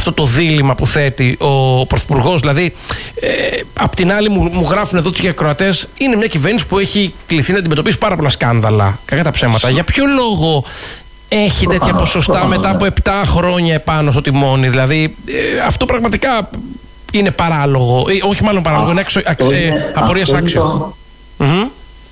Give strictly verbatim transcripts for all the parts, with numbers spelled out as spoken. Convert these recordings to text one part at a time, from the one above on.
αυτό το δίλημμα που θέτει ο Πρωθυπουργός. Δηλαδή, ε, απ' την άλλη, μου, μου γράφουν εδώ και οι ακροατές, είναι μια κυβέρνηση που έχει κληθεί να αντιμετωπίσει πάρα πολλά σκάνδαλα. Κακά τα ψέματα. Για ποιο λόγο έχει τέτοια ποσοστά μετά από επτά χρόνια επάνω στο τιμόνι? Δηλαδή, ε, αυτό πραγματικά είναι παράλογο. Ε, όχι, μάλλον παράλογο, είναι αξιο, αξ, ε, απορίας άξιο. Mm-hmm.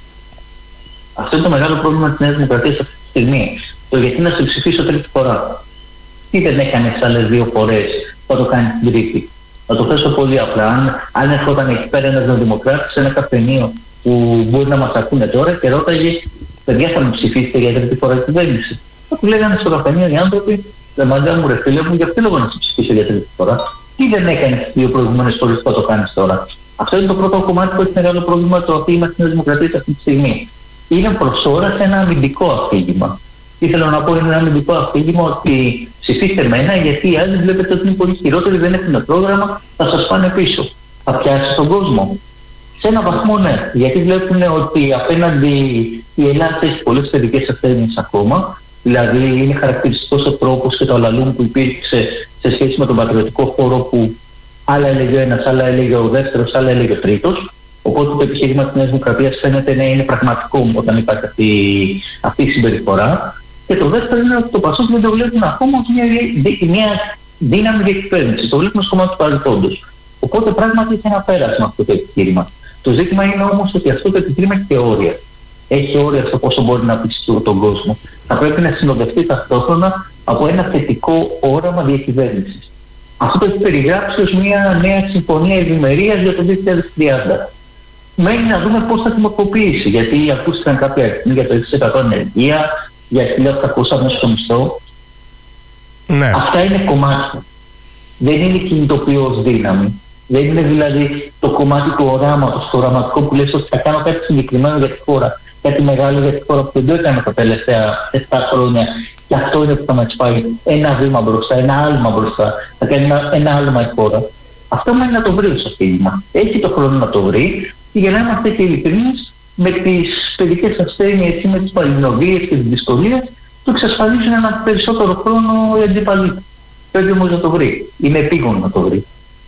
Αυτό είναι το μεγάλο πρόβλημα της Νέας Δημοκρατίας αυτή τη στιγμή. Το γιατί να σε ψηφίσω τρίτη φορά. Τι δεν έκανε τις άλλες δύο φορές που θα το κάνει την τρίτη? Θα το θέσω πολύ απλά. Αν, αν ερχόταν εκεί πέρα ένας νεοδημοκράτης σε ένα καφενείο που μπορεί να μας ακούνε τώρα και ρώταγε, παιδιά, θα με ψηφίσετε για τρίτη φορά την κυβέρνηση? Θα του λέγανε στο καφενείο οι άνθρωποι, δεν μαντά μου, ρε φίλε μου, για ποιο λόγο να σε ψηφίσω για τρίτη φορά? Τι δεν έκανε τις δύο προηγούμενες φορές που θα το κάνει τώρα? Αυτό είναι το πρώτο κομμάτι που έχει μεγάλο πρόβλημα, το αφήγημα της Νέας Δημοκρατίας αυτή τη στιγμή. Είναι προς ώρα σε ένα αμυντικό αφήγημα. Τι θέλω να πω, είναι ένα αμυντικό αφήγημα ότι ψηφίστε εμένα, γιατί οι άλλοι βλέπετε ότι είναι πολύ χειρότεροι, δεν έχουν πρόγραμμα, θα σας πάνε πίσω. Θα πιάσει τον κόσμο. Σε έναν βαθμό ναι, γιατί βλέπουν ότι απέναντι η Ελλάδα έχει πολλές παιδικές ασθένειες ακόμα. Δηλαδή είναι χαρακτηριστικός ο τρόπος και το αλαλούμ που υπήρξε σε σχέση με τον πατριωτικό χώρο, που άλλα έλεγε ο ένας, άλλα έλεγε ο δεύτερος, άλλα έλεγε ο τρίτος. Οπότε το επιχείρημα της Νέας Δημοκρατίας φαίνεται να είναι πραγματικό όταν υπάρχει αυτή, αυτή η συμπεριφορά. Και το δεύτερο είναι ότι το Πασόκ δεν το βλέπουν ακόμα ως μια, μια δύναμη για κυβέρνηση. Το βλέπουμε στο κομμάτι του παρελθόντος. Οπότε πράγματι έχει ένα πέρασμα αυτό το επιχείρημα. Το ζήτημα είναι όμως ότι αυτό το επιχείρημα έχει και όρια. Έχει όρια στο πόσο μπορεί να πείσει τον κόσμο. Θα πρέπει να συνοδευτεί ταυτόχρονα από ένα θετικό όραμα διακυβέρνησης. Αυτό το έχει περιγράψει ως μια νέα συμφωνία ευημερίας για το δύο χιλιάδες τριάντα. Μένει να δούμε πώς θα την μορφοποιήσει. Γιατί ακούστηκαν κάποια αριθμοί για το είκοσι τοις εκατό ενεργεία, για χίλια οκτακόσια μέσο μισθό. Ναι. Αυτά είναι κομμάτια. Δεν είναι κινητοποιώ ως δύναμη. Δεν είναι δηλαδή το κομμάτι του οράματος, το οραματικό που λες ότι θα κάνω κάτι συγκεκριμένο για τη χώρα. Κάτι μεγάλο για τη χώρα που δεν το έκανα τα τελευταία επτά χρόνια. Και αυτό είναι που θα μας πάει ένα βήμα μπροστά, ένα άλμα μπροστά. Θα κάνει ένα, ένα άλμα η χώρα. Αυτό μένει να το βρει ως αφήγημα. Έχει το χρόνο να το βρει. Και για να είμαστε και ειλικρινείς, με τις παιδικές ασθένειες ή με τις παλινοβίες και τις δυσκολίες, του εξασφαλίζουν ένα περισσότερο χρόνο οι αντίπαλοι. Πρέπει όμως να το βρει. Είναι επίγον να το βρει.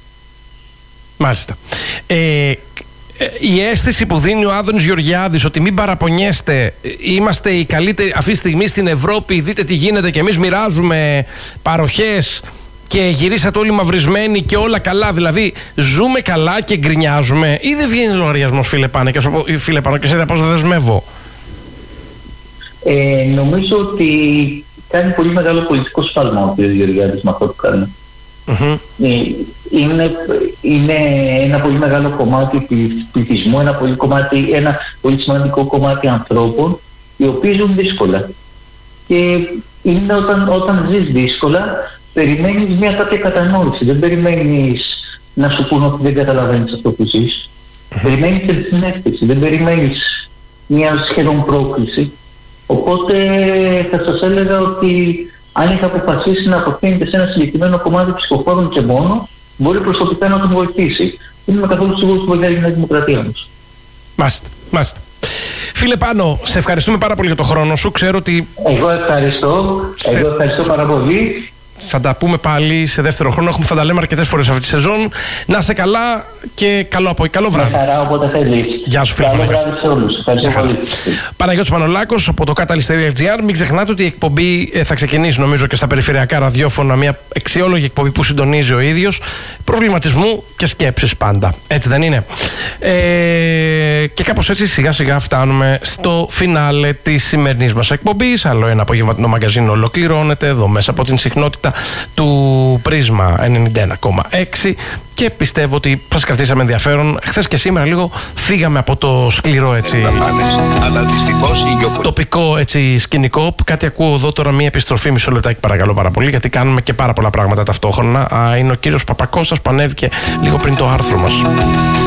Μάλιστα. Ε, η αίσθηση που δίνει ο Άδωνης Γεωργιάδης ότι μην παραπονιέστε, είμαστε οι καλύτεροι αυτή τη στιγμή στην Ευρώπη, δείτε τι γίνεται και εμείς μοιράζουμε παροχές και γυρίσατε όλοι μαυρισμένοι και όλα καλά, δηλαδή ζούμε καλά και γκρινιάζουμε, ή δεν βγαίνει λογαριασμός, φίλε Πάνε, και, φίλε Πάνε, και σε δεν δεσμεύω? Ε, νομίζω ότι κάνει πολύ μεγάλο πολιτικό σφάλμα ο κ. Γεωργιάδης με αυτό που κάνει. Mm-hmm. Είναι, είναι ένα πολύ μεγάλο κομμάτι του πληθυσμού, ένα πολύ, κομμάτι, ένα πολύ σημαντικό κομμάτι ανθρώπων οι οποίοι ζουν δύσκολα. Και είναι όταν, όταν ζεις δύσκολα, περιμένεις μια κάποια κατανόηση. Δεν περιμένεις να σου πούνε ότι δεν καταλαβαίνεις αυτό που ζεις. Mm-hmm. Περιμένεις την συνέστηση, δεν περιμένεις μια σχεδόν πρόκληση. Οπότε θα σας έλεγα ότι αν είχα αποφασίσει να αποφύγετε σε ένα συγκεκριμένο κομμάτι ψηφοφόρων και μόνο, μπορεί προσωπικά να τον βοηθήσει. Δεν είμαι καθόλου σίγουρος ότι βοηθάει η Νέα Δημοκρατία μας. Μάλιστα, μάλιστα. Φίλε Πάνο, σε ευχαριστούμε πάρα πολύ για τον χρόνο σου. Ξέρω ότι... Εγώ ευχαριστώ. Σε... Εγώ ευχαριστώ πάρα πολύ. Θα τα πούμε πάλι σε δεύτερο χρόνο. Έχουμε, θα τα λέμε αρκετές φορές αυτή τη σεζόν. Να είσαι καλά και καλό από καλό βράδυ. Με χαρά, όποτε θέλεις. Γεια σου, φίλε. Καλό βράδυ σε όλους. Ευχαριστώ πολύ. Παναγιώτης Πανολάκος από το catalyst τελεία gr. Μην ξεχνάτε ότι η εκπομπή θα ξεκινήσει, νομίζω, και στα περιφερειακά ραδιόφωνα. Μια αξιόλογη εκπομπή που συντονίζει ο ίδιος. Προβληματισμού και σκέψης πάντα. Έτσι δεν είναι? Ε, και κάπως έτσι σιγά σιγά φτάνουμε στο φινάλε της σημερινής μας εκπομπής. Άλλο ένα απογευματινό μαγκαζίνο ολοκληρώνεται εδώ μέσα από την συχνότητα του Πρίσμα ενενήντα ένα κόμμα έξι και πιστεύω ότι σας κρατήσαμε ενδιαφέρον. Χθες και σήμερα λίγο φύγαμε από το σκληρό έτσι τοπικό έτσι σκηνικό. Κάτι ακούω εδώ τώρα, μία επιστροφή, μισό λεπτάκι παρακαλώ πάρα πολύ, γιατί κάνουμε και πάρα πολλά πράγματα ταυτόχρονα. Α, είναι ο κύριος Παπακώστας που ανέβηκε λίγο πριν το άρθρο μας.